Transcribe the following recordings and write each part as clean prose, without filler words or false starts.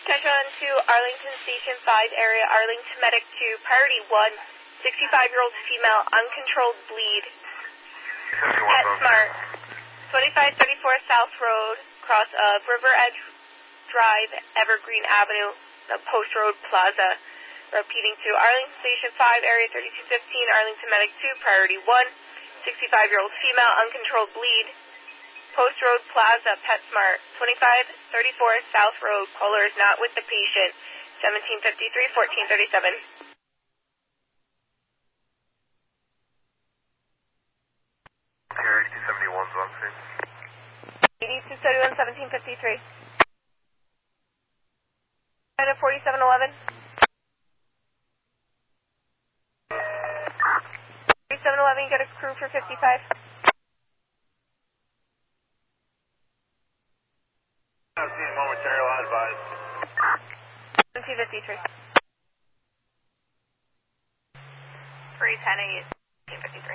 Attention to Arlington Station 5 area, Arlington Medic 2, priority 1, 65-year-old female, uncontrolled bleed. PetSmart, 2534 South Road, cross of River Edge Drive, Evergreen Avenue, the Post Road Plaza. Repeating to Arlington Station 5 area 3215, Arlington Medic 2, priority 1, 65-year-old female, uncontrolled bleed. Post Road Plaza, PetSmart, 2534 South Road. Caller is not with the patient. 1753-1437. 8271's on scene. 8271, 1753. 4711. 4711, you got a crew for 55. 1753. 310 1753.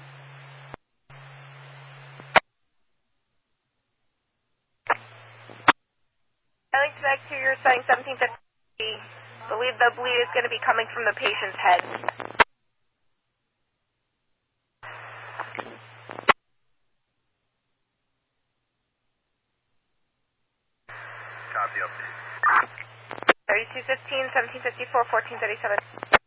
I'd like to back to your setting 1750. Believe the bleed is going to be coming from the patient's head. Copy update. 3215, 1754, 1437.